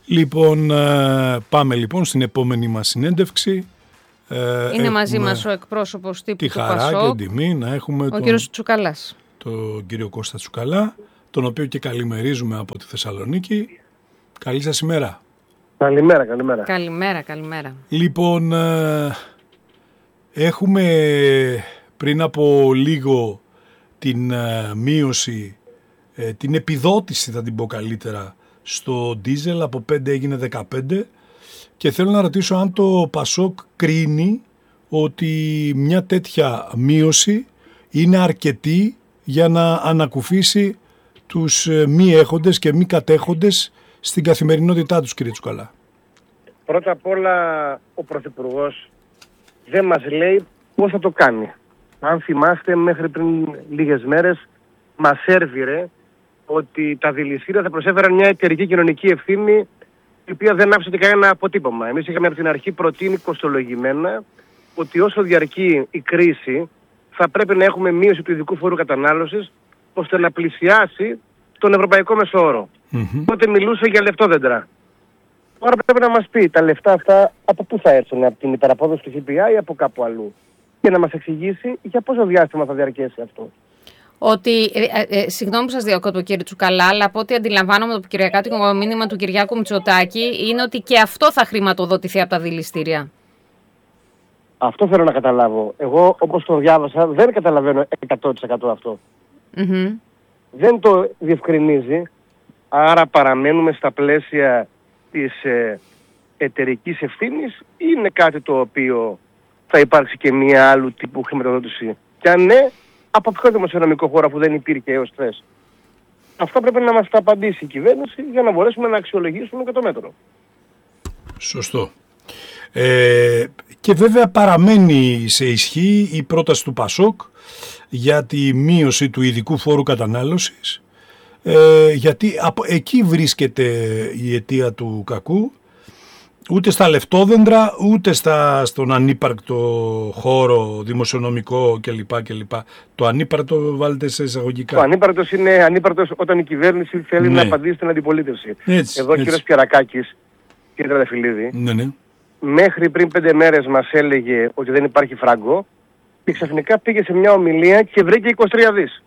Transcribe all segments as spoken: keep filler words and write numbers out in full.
Λοιπόν, πάμε λοιπόν στην επόμενη μας συνέντευξη. Είναι μαζί μας ο εκπρόσωπος τύπου τη του χαρά Πασόκ, και τιμή να έχουμε ο τον, κύριος Τσουκαλάς. τον κύριο Κώστα Τσουκαλά, τον οποίο και καλημερίζουμε από τη Θεσσαλονίκη. Καλή σας ημέρα. Καλημέρα, καλημέρα. Καλημέρα, καλημέρα. Λοιπόν, έχουμε πριν από λίγο την μείωση, την επιδότηση θα την πω καλύτερα, στο ντίζελ από πέντε έγινε δεκαπέντε και θέλω να ρωτήσω αν το Πασόκ κρίνει ότι μια τέτοια μείωση είναι αρκετή για να ανακουφίσει τους μη έχοντες και μη κατέχοντες στην καθημερινότητά τους, κύριε Τσουκαλά. Πρώτα απ' όλα ο Πρωθυπουργός δεν μας λέει πώς θα το κάνει. Αν θυμάστε, μέχρι πριν λίγες μέρες μας έρβηρε ότι τα δηληστήρια θα προσέφεραν μια εταιρική κοινωνική ευθύνη η οποία δεν άφησε κανένα αποτύπωμα. Εμείς είχαμε από την αρχή προτείνει κοστολογημένα ότι όσο διαρκεί η κρίση θα πρέπει να έχουμε μείωση του ειδικού φόρου κατανάλωσης ώστε να πλησιάσει τον ευρωπαϊκό μεσόωρο. Mm-hmm. Τότε μιλούσε για λεφτόδεντρα. Τώρα πρέπει να μας πει τα λεφτά αυτά από πού θα έρθουν, από την υπεραπόδοση του ΦΠΑ ή από κάπου αλλού. Και να μας εξηγήσει για πόσο διάστημα θα διαρκέσει αυτό. Ότι, ε, ε, συγγνώμη που σας διακόπτω κύριε Τσουκαλά, αλλά από ό,τι αντιλαμβάνομαι το κυριακάτικο μήνυμα του Κυριάκου Μητσοτάκη είναι ότι και αυτό θα χρηματοδοτηθεί από τα δηληστήρια. Αυτό θέλω να καταλάβω. Εγώ όπως το διάβασα δεν καταλαβαίνω εκατό τοις εκατό αυτό. Mm-hmm. Δεν το διευκρινίζει, άρα παραμένουμε στα πλαίσια της ε, εταιρικής ευθύνης ή είναι κάτι το οποίο θα υπάρξει και μία άλλου τύπου χρηματοδότηση. Και αν ναι, από ποιο δημοσιονομικό χώρο αφού δεν υπήρχε έως χθες. Αυτά πρέπει να μας τα απαντήσει η κυβέρνηση για να μπορέσουμε να αξιολογήσουμε και το μέτρο. Σωστό. Ε, και βέβαια παραμένει σε ισχύ η πρόταση του Πασόκ για τη μείωση του ειδικού φόρου κατανάλωσης, ε, γιατί από εκεί βρίσκεται η αιτία του κακού. Ούτε στα λεφτόδεντρα, ούτε στα, στον ανύπαρκτο χώρο δημοσιονομικό κλπ. κλπ. Το ανύπαρκτο βάλετε σε εισαγωγικά. Το ανύπαρκτος είναι ανύπαρκτος όταν η κυβέρνηση θέλει ναι. να απαντήσει στην αντιπολίτευση. Έτσι, Εδώ ο κύριος Πιαρακάκης, κύριε Τραδεφυλλίδη, ναι, ναι. μέχρι πριν πέντε μέρες μας έλεγε ότι δεν υπάρχει φράγκο και ξαφνικά πήγε σε μια ομιλία και βρήκε είκοσι τρία δις.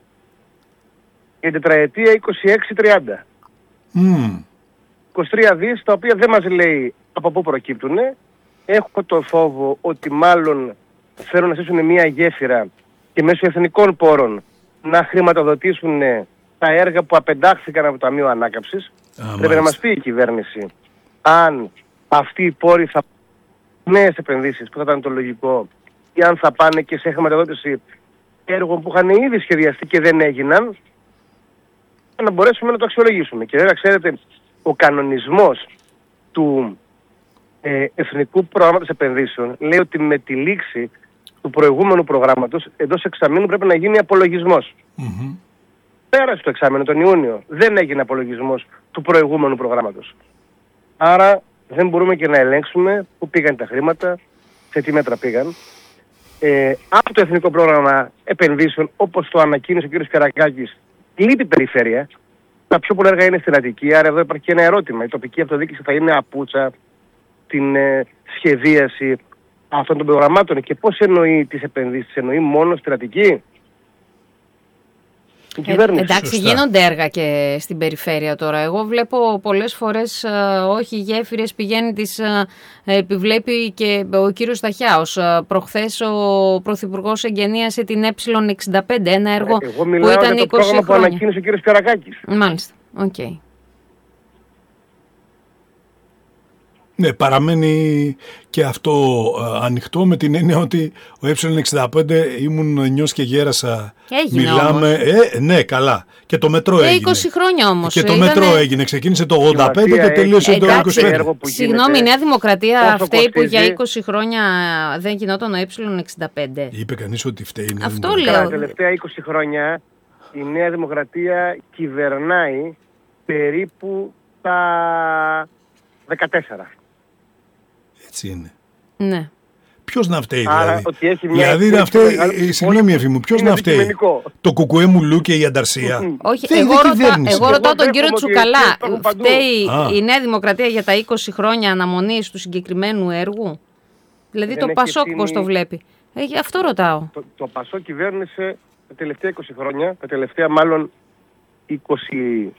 Για τετραετία είκοσι έξι τριάντα. Mm. είκοσι τρία δις τα οποία δεν μας λέει από πού προκύπτουν. Έχω το φόβο ότι μάλλον θέλουν να στήσουν μια γέφυρα και μέσω εθνικών πόρων να χρηματοδοτήσουν τα έργα που απεντάχθηκαν από το Ταμείο Ανάκαμψης. Ah, Πρέπει να μας πει η κυβέρνηση αν αυτοί οι πόροι θα πάνε νέες επενδύσεις που θα ήταν το λογικό ή αν θα πάνε και σε χρηματοδότηση έργων που είχαν ήδη σχεδιαστεί και δεν έγιναν, να μπορέσουμε να το αξιολογήσουμε. Και βέβαια ξέρετε, ο κανονισμός του ε, Εθνικού Προγράμματος Επενδύσεων λέει ότι με τη λήξη του προηγούμενου προγράμματος εντός εξαμήνου πρέπει να γίνει απολογισμός. Mm-hmm. Πέρασε το εξάμηνο τον Ιούνιο, δεν έγινε απολογισμός του προηγούμενου προγράμματος. Άρα δεν μπορούμε και να ελέγξουμε πού πήγαν τα χρήματα, σε τι μέτρα πήγαν. Ε, από το Εθνικό Πρόγραμμα Επενδύσεων, όπως το ανακοίνωσε ο κ. Καρακάκης, λείπει περιφέρεια. Τα πιο πολλά έργα είναι στην Αττική, άρα εδώ υπάρχει και ένα ερώτημα. Η τοπική αυτοδιοίκηση θα είναι απούτσα την ε, σχεδίαση αυτών των προγραμμάτων και πώς εννοεί τις επενδύσεις, εννοεί μόνο στην Αττική. Ε, εντάξει, σωστά. Γίνονται έργα και στην περιφέρεια τώρα. Εγώ βλέπω πολλές φορές, ε, όχι γέφυρες, πηγαίνει τις ε, επιβλέπει και ο κύριος Σταχιάος. Ε, προχθές ο Πρωθυπουργός εγγενίασε την Ε εξήντα πέντε, ένα έργο ε, που ήταν για το είκοσι χρόνια. Που ανακοίνωσε ο κύριος Καρακάκης. Μάλιστα, οκ. Okay. Ναι, παραμένει και αυτό ε, ανοιχτό με την έννοια ότι ο Ε εξήντα πέντε ήμουν νιός και γέρασα. Έγινε Μιλάμε, ε, ναι, καλά. Και το μετρό και έγινε. είκοσι χρόνια όμως. Και το Ήτανε... μετρό έγινε. Ξεκίνησε το ογδόντα πέντε και τελείωσε το είκοσι πέντε. Συγγνώμη, η Νέα Δημοκρατία φταίει που για είκοσι χρόνια δεν γινόταν ο Ε εξήντα πέντε. Είπε κανείς ότι φταίει η Νέα Αυτό Δημοκρατία. λέω. Τα τελευταία είκοσι χρόνια η Νέα Δημοκρατία κυβερνάει περίπου τα δεκατέσσερα. Έτσι είναι. Ναι. Ποιος να φταίει, Άρα, δηλαδή. ότι έχει μια δηλαδή να φταίει, ε, συγγνώμη Εφή μου, ποιος να φταίει. Το κουκουέ Μουλού και η ανταρσία. Όχι, εγώ, ρωτά, εγώ ρωτάω τον κύριο Τσουκαλά. Φταίει η Νέα Δημοκρατία για τα είκοσι χρόνια αναμονής του συγκεκριμένου έργου? Δηλαδή δεν το Πασόκ ευθύνη... πώς το βλέπει? Ε, αυτό ρωτάω. Το, το Πασόκ κυβέρνησε τα τελευταία είκοσι χρόνια, τα τελευταία μάλλον είκοσι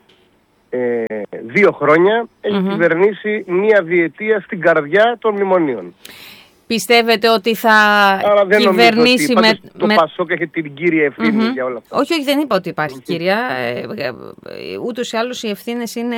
δύο χρόνια, έχει mm-hmm. κυβερνήσει μία διετία στην καρδιά των μνημονίων. Πιστεύετε ότι θα Άρα δεν κυβερνήσει ότι, με... το με... Πασόκ έχει την κύρια ευθύνη mm-hmm. για όλα αυτά. Όχι, όχι, δεν είπα ότι υπάρχει mm-hmm. κύρια. Ε, ούτως ή άλλως οι ευθύνες είναι...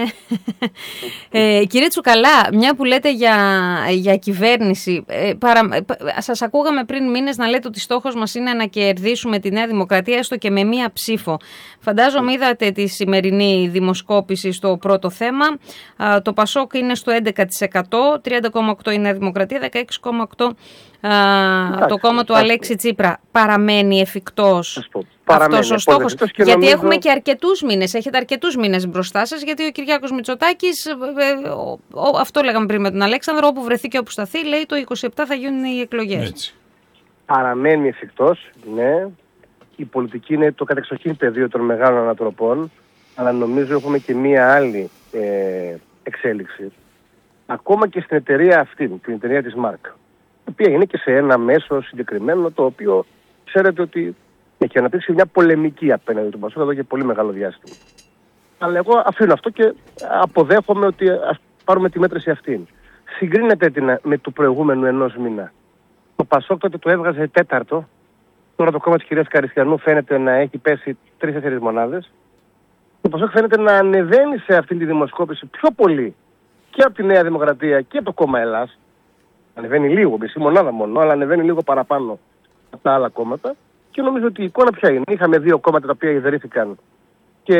ε, κύριε Τσουκαλά, μια που λέτε για, για κυβέρνηση, ε, παρα... σας ακούγαμε πριν μήνες να λέτε ότι στόχος μας είναι να κερδίσουμε τη Νέα Δημοκρατία έστω και με μία ψήφο. Φαντάζομαι είδατε τη σημερινή δημοσκόπηση στο πρώτο θέμα. Α, το Πασόκ είναι στο έντεκα τοις εκατό, τριάντα κόμμα οκτώ τοις εκατό η Νέα Δημοκρατία, δεκαέξι κόμμα οκτώ τοις εκατό α, το κόμμα του Αλέξη Τσίπρα. Παραμένει εφικτός αυτός ο στόχος? Γιατί νομίζω... έχουμε και αρκετούς μήνες, έχετε αρκετούς μήνες μπροστά σας, γιατί ο Κυριάκος Μητσοτάκης, ε, ε, ο, ο, αυτό λέγαμε πριν με τον Αλέξανδρο, όπου βρεθεί και όπου σταθεί, λέει το είκοσι επτά θα γίνουν οι εκλογές. Έτσι. Παραμένει εφικτός, ναι. Η πολιτική είναι το κατεξοχήν πεδίο των μεγάλων ανατροπών, αλλά νομίζω έχουμε και μία άλλη ε, εξέλιξη. Ακόμα και στην εταιρεία αυτή, την εταιρεία της ΜΑΡΚ, η οποία είναι και σε ένα μέσο συγκεκριμένο, το οποίο ξέρετε ότι έχει αναπτύξει μια πολεμική απέναντι του Πασόκ εδώ και πολύ μεγάλο διάστημα. Αλλά εγώ αφήνω αυτό και αποδέχομαι ότι ας πάρουμε τη μέτρηση αυτή. Συγκρίνεται την, με του προηγούμενου ενός μήνα. Το Πασόκ τότε το έβγαζε τέταρτο. Τώρα το κόμμα της κυρίας Καριστιανού φαίνεται να έχει πέσει τρεις-τέσσερις μονάδες. Το Πασόκ φαίνεται να ανεβαίνει σε αυτήν τη δημοσκόπηση πιο πολύ και από τη Νέα Δημοκρατία και από το κόμμα Ελλάς. Ανεβαίνει λίγο, μισή μονάδα μόνο, αλλά ανεβαίνει λίγο παραπάνω από τα άλλα κόμματα. Και νομίζω ότι η εικόνα ποια είναι? Είχαμε δύο κόμματα τα οποία ιδρύθηκαν και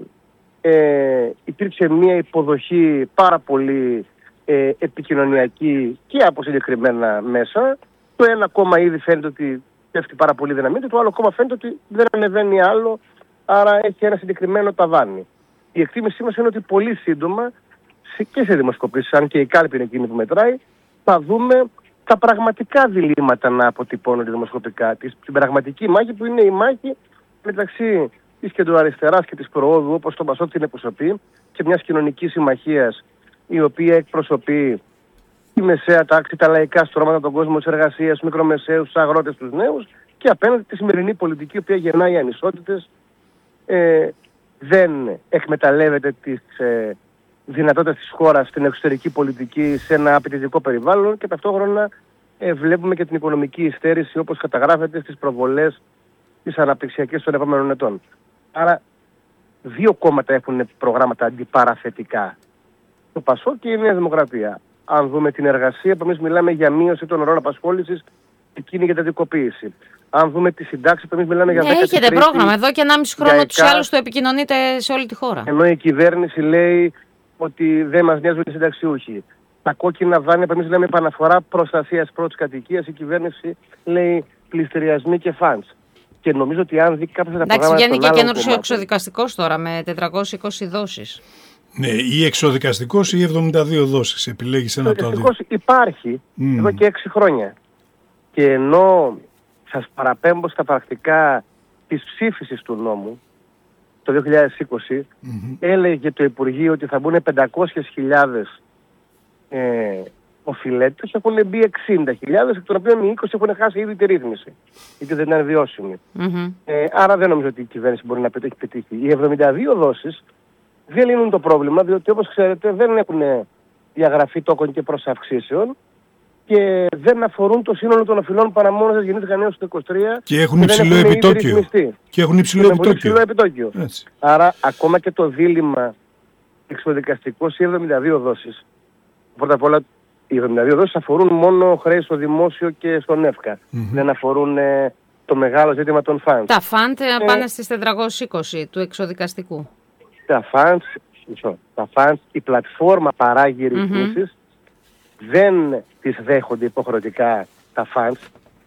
ε, υπήρξε μια υποδοχή πάρα πολύ ε, επικοινωνιακή και από συγκεκριμένα μέσα. Το ένα κόμμα ήδη φαίνεται ότι πέφτει πάρα πολύ δυναμίτη, το άλλο κόμμα φαίνεται ότι δεν ανεβαίνει άλλο, άρα έχει ένα συγκεκριμένο ταβάνι. Η εκτίμησή μας είναι ότι πολύ σύντομα και σε δημοσκοπήσεις, αν και η κάλπη είναι εκείνη που μετράει, θα δούμε τα πραγματικά διλήμματα να αποτυπώνονται δημοσκοπικά. Την πραγματική μάχη που είναι η μάχη μεταξύ της κεντροαριστεράς και της προόδου, όπως το Πασόκ την εκπροσωπεί, και μιας κοινωνικής συμμαχίας η οποία εκπροσωπεί τη μεσαία τάξη, τα λαϊκά στρώματα, τον κόσμο της εργασίας, τους μικρομεσαίους, τους αγρότες, τους νέους, και απέναντι τη σημερινή πολιτική, η οποία γεννάει ανισότητες, ε, δεν εκμεταλλεύεται τις ε, δυνατότητες της χώρας στην εξωτερική πολιτική σε ένα απαιτητικό περιβάλλον, και ταυτόχρονα ε, βλέπουμε και την οικονομική υστέρηση όπως καταγράφεται στις προβολές της αναπτυξιακής των επόμενων ετών. Άρα δύο κόμματα έχουν προγράμματα αντιπαραθετικά. Το Πασόκ και η Νέα Δημοκρατία. Αν δούμε την εργασία, που εμείς μιλάμε για μείωση των ωρών απασχόλησης, εκείνη για την δικοποίηση. Αν δούμε τη συντάξη, που εμείς μιλάμε για δέκα. Έχετε πρόγραμμα εδώ και ενάμιση χρόνο τους άλλους το επικοινωνείτε σε όλη τη χώρα. Ενώ η κυβέρνηση λέει ότι δεν μας νοιάζουν οι συνταξιούχοι. Τα κόκκινα δάνεια, που εμείς λέμε επαναφορά προστασίας πρώτης κατοικίας, η κυβέρνηση λέει πληστηριασμοί και φαντς. Και νομίζω ότι αν δει κάποιος τα προγράμματα. Εντάξει, βγαίνει και καινούργιος εξοδικαστικός τώρα με τετρακόσιες είκοσι δόσεις. Ναι, ή εξοδικαστικός ή εβδομήντα δύο δόσεις. Επιλέγεις ένα από τα δύο. Ο εξοδικαστικός υπάρχει mm. εδώ και έξι χρόνια. Και ενώ σας παραπέμπω στα πρακτικά της ψήφισης του νόμου το δύο χιλιάδες είκοσι, mm-hmm. έλεγε το Υπουργείο ότι θα μπουν πεντακόσιες χιλιάδες ε, οφειλέτες, έχουν μπει εξήντα χιλιάδες, εκ των οποίων οι είκοσι έχουν χάσει ήδη τη ρύθμιση, γιατί δεν είναι βιώσιμη. Mm-hmm. Ε, άρα δεν νομίζω ότι η κυβέρνηση μπορεί να πετύχει πετύχει. Οι εβδομήντα δύο δόσεις δεν λύνουν το πρόβλημα, διότι όπως ξέρετε δεν έχουν διαγραφεί τόκων και προσαυξήσεων και δεν αφορούν το σύνολο των οφειλών παρά μόνο στις γεννήθηκαν έως το είκοσι τρία και έχουν υψηλό επιτόκιο. Και έχουν υψηλό επιτόκιο. επιτόκιο. Άρα ακόμα και το δίλημμα εξοδικαστικός ή εβδομήντα δύο δόσεις. Πρώτα απ' όλα οι εβδομήντα δύο δόσεις αφορούν μόνο χρέη στο δημόσιο και στον ΕΦΚΑ. Mm-hmm. Δεν αφορούν ε, το μεγάλο ζήτημα των φαντ. Τα φαντ ε, πάνε στις τετρακόσιες είκοσι του εξοδικαστικού. Τα φαντ, τα φαντ, η πλατφόρμα παράγει ρυθμίσεις, mm-hmm. δεν τις δέχονται υποχρεωτικά τα φαντ.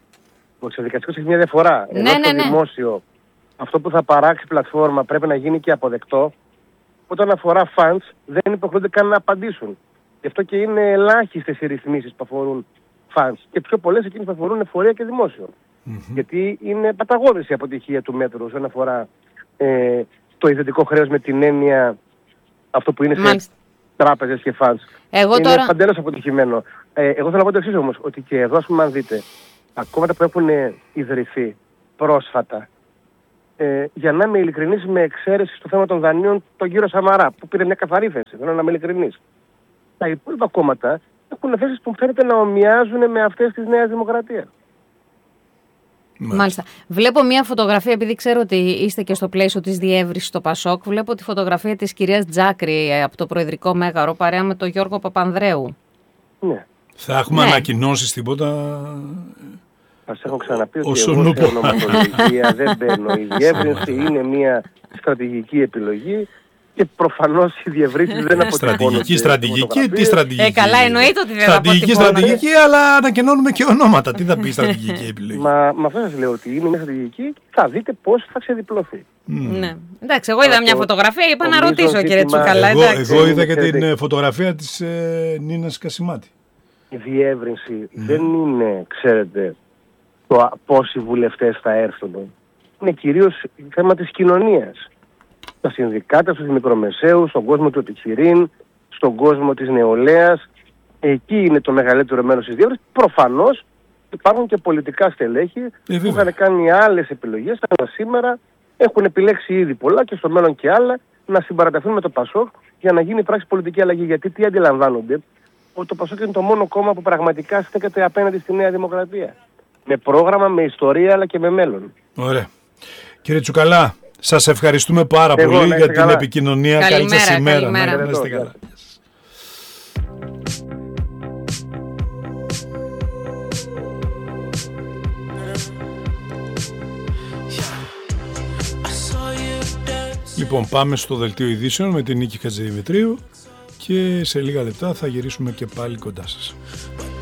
Ο εξοδικαστικός έχει μια διαφορά. Ναι, Ενώ ναι, στο ναι. δημόσιο αυτό που θα παράξει η πλατφόρμα πρέπει να γίνει και αποδεκτό. Όταν αφορά funds δεν υποχρεούνται καν να απαντήσουν. Γι' αυτό και είναι ελάχιστες οι ρυθμίσεις που αφορούν φανς και πιο πολλές εκείνες που αφορούν εφορία και δημόσιο. Mm-hmm. Γιατί είναι παταγώδης η αποτυχία του μέτρου όσον αφορά ε, το ιδιωτικό χρέος με την έννοια αυτό που είναι σε Μάλιστα. τράπεζες και φανς. Εγώ είναι τώρα... παντέλος αποτυχημένο. Ε, εγώ θέλω να πω το εξής όμως, ότι και εδώ, ας πούμε, αν δείτε, ακόμα τα που έχουν ιδρυθεί πρόσφατα, ε, για να είμαι ειλικρινής, με εξαίρεση στο θέμα των δανείων, τον κύριο Σαμαρά, που πήρε μια καθαρή θέση, θέλω να είμαι ειλικρινής. Τα υπόλοιπα κόμματα έχουν θέσεις που φαίνεται να ομοιάζουν με αυτές της Νέας Δημοκρατίας. Μάλιστα. Βλέπω μια φωτογραφία, επειδή ξέρω ότι είστε και στο πλαίσιο της διεύρυνσης στο Πασόκ, βλέπω τη φωτογραφία της κυρίας Τζάκρη από το Προεδρικό Μέγαρο, παρέα με τον Γιώργο Παπανδρέου. Ναι. Θα έχουμε ναι. ανακοινώσεις τίποτα? Σας έχω ξαναπεί ότι εγώ σε ονοματολογία δεν μπαίνω. Η διεύρυνση είναι μια στρατηγική επιλογή και προφανώς οι διευρύνσεις δεν αποτυπώνονται. Στρατηγική, στρατηγική, τι στρατηγική? Ε, καλά, εννοείται ότι δεν στρατηγική, στρατηγική, αλλά ανακοινώνουμε και ονόματα. Τι θα πει στρατηγική επιλογή? Μα, μα αυτό σας λέω, ότι είναι μια στρατηγική, θα δείτε πώς θα ξεδιπλωθεί. Mm. Ναι. Εντάξει, εγώ είδα αυτό, μια φωτογραφία, είπα να ρωτήσω, κύριε Τσουκαλά. Εγώ, εγώ είδα και την φωτογραφία της ε, Νίνας Κασιμάτη. Η διεύρυνση mm. δεν είναι, ξέρετε, το πόσοι βουλευτές θα έρθουν. Είναι κυρίως θέμα της κοινωνίας. Στα συνδικάτα, στους μικρομεσαίους, στον κόσμο του επιχειρήν, στον κόσμο της νεολαίας. Εκεί είναι το μεγαλύτερο μέρος της διεύρυνσης. Προφανώς υπάρχουν και πολιτικά στελέχη ε, που είχαν κάνει άλλες επιλογές, αλλά σήμερα έχουν επιλέξει ήδη πολλά και στο μέλλον και άλλα να συμπαραταθούν με το Πασόκ για να γίνει πράξη πολιτική αλλαγή. Γιατί τι αντιλαμβάνονται? Ότι το Πασόκ είναι το μόνο κόμμα που πραγματικά στέκεται απέναντι στη Νέα Δημοκρατία. Με πρόγραμμα, με ιστορία αλλά και με μέλλον. Ωραία. Κύριε Τσουκαλά, σας ευχαριστούμε πάρα Εγώ, πολύ για την καλά. επικοινωνία. Καλή σας ημέρα. Καλημέρα. Να είστε καλά. Λοιπόν, πάμε στο δελτίο ειδήσεων με την Νίκη Χατζηδημητρίου και σε λίγα λεπτά θα γυρίσουμε και πάλι κοντά σας.